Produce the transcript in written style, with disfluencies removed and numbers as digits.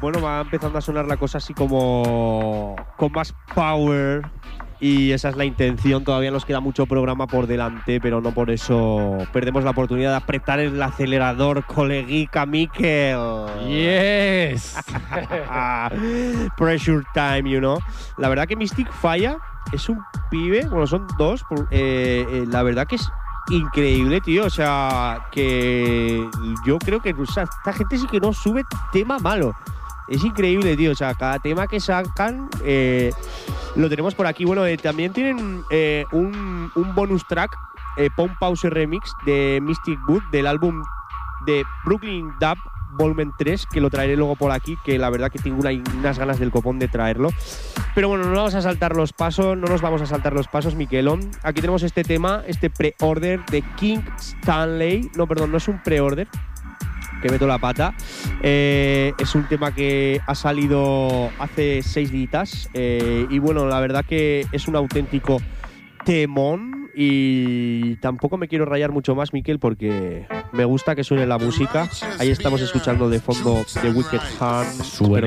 bueno, va empezando a sonar la cosa así como con más power. Y esa es la intención. Todavía nos queda mucho programa por delante, pero no por eso perdemos la oportunidad de apretar el acelerador, coleguica Mikel. Yes. Pressure time, you know. La verdad que Mystic Falla es un pibe, bueno, son dos. La verdad que es increíble, tío. O sea, que yo creo que esta gente sí que no sube tema malo. Es increíble, tío. O sea, cada tema que sacan lo tenemos por aquí. Bueno, también tienen un bonus track, Pon Pause Remix de Mystic Wood, del álbum de Brooklyn Dub Volumen 3, que lo traeré luego por aquí, que la verdad que tengo unas ganas del copón de traerlo. Pero bueno, no nos vamos a saltar los pasos, Miquelón. Aquí tenemos este tema, este pre-order de King Stanley. No, perdón, no es un pre-order, que meto la pata. Es un tema que ha salido hace 6 días y bueno, la verdad que es un auténtico temón y tampoco me quiero rayar mucho más, Miquel, porque me gusta que suene la música. Ahí estamos escuchando de fondo The Wicked Hand. Suena.